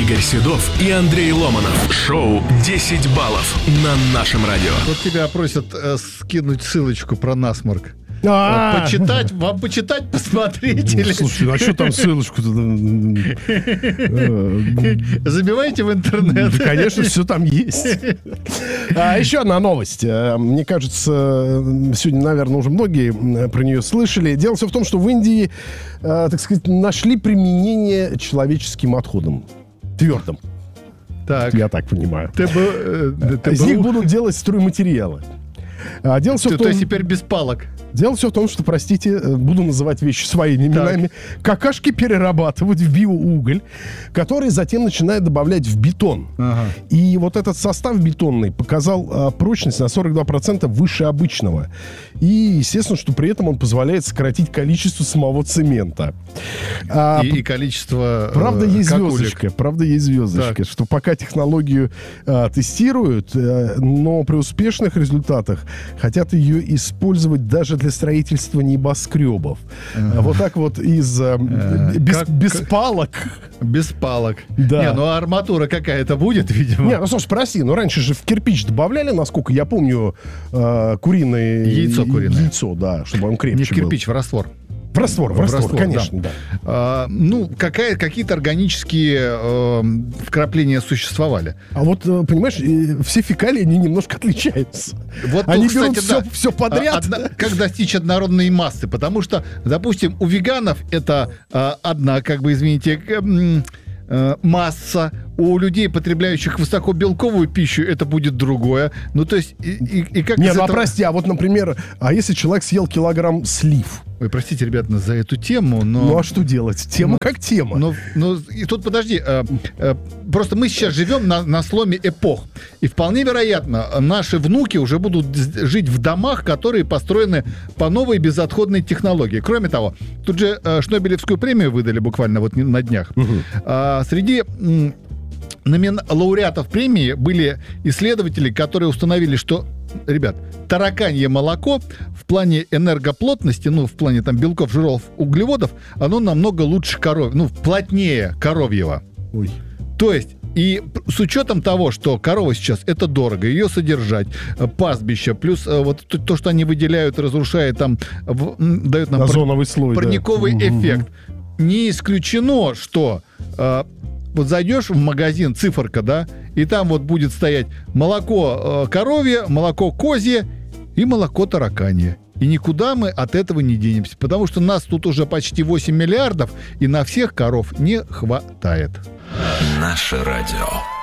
Игорь Седов и Андрей Ломанов. Шоу «10 баллов» на нашем радио. Вот тебя просят скинуть ссылочку про насморк. Почитать, вам почитать, посмотреть? Или... Слушай, а что там ссылочку-то? Забивайте в интернет. Да, конечно, все там есть. Еще одна новость. Мне кажется, сегодня, наверное, уже многие про нее слышали. Дело все в том, что в Индии, так сказать, нашли применение человеческим отходам. Твердым. Так. Я так понимаю. Из них будут делать стройматериалы. Дело все в том... То есть теперь без палок. Дело все в том, что, простите, буду называть вещи своими именами. Какашки перерабатывают в биоуголь, который затем начинает добавлять в бетон. Ага. И вот этот состав бетонный показал прочность на 42% выше обычного. И, естественно, что при этом он позволяет сократить количество самого цемента. И количество Правда, есть звездочка. Правда, есть звездочка. Что пока технологию тестируют, но при успешных результатах хотят ее использовать даже для строительства небоскребов. Вот так вот без палок. Без палок. Да. Не, ну арматура какая-то будет, видимо. Не, ну слушай, спроси, раньше же в кирпич добавляли, насколько я помню, куриное яйцо, да, чтобы он крепче был. Не в кирпич, в раствор. В раствор, конечно, да. Какие-то органические вкрапления существовали. А вот, понимаешь, все фекалии, они немножко отличаются. Вот они тут, берут кстати, все подряд. Как достичь однородной массы? Потому что, допустим, у веганов это одна, масса. У людей, потребляющих высокобелковую пищу, это будет другое. Ну, то есть, и как... Не, прости, а вот, например, если человек съел килограмм слив? Ой, простите, ребята, за эту тему, но... Ну, а что делать? Тема как тема. И тут, подожди, просто мы сейчас живем на сломе эпох. И вполне вероятно, наши внуки уже будут жить в домах, которые построены по новой безотходной технологии. Кроме того, тут же Шнобелевскую премию выдали буквально вот на днях. Среди... лауреатов премии были исследователи, которые установили, что, ребят, тараканье молоко в плане энергоплотности, в плане там белков, жиров, углеводов, оно намного лучше плотнее коровьего. Ой. То есть, и с учетом того, что корова сейчас это дорого, ее содержать, пастбище, плюс вот то, что они выделяют, разрушает там, дает нам озоновый слой, парниковый эффект. Не исключено, что вот зайдешь в магазин, циферка, да, и там вот будет стоять молоко коровье, молоко козье и молоко тараканье. И никуда мы от этого не денемся, потому что нас тут уже почти 8 миллиардов, и на всех коров не хватает. Наше радио.